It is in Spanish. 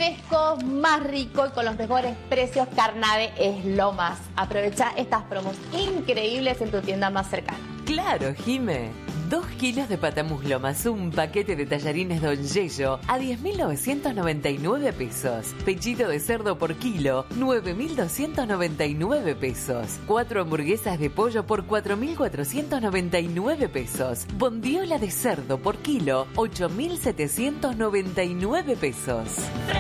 frescos, más ricos y con los mejores precios. Carnave es lo más. Aprovecha estas promos increíbles en tu tienda más cercana. Claro, Jime. 2 kilos de patamuslo más un paquete de tallarines Don Yello a 10.999 pesos. Pechito de cerdo por kilo, 9.299 pesos. 4 hamburguesas de pollo por 4.499 pesos. Bondiola de cerdo por kilo, 8.799 pesos.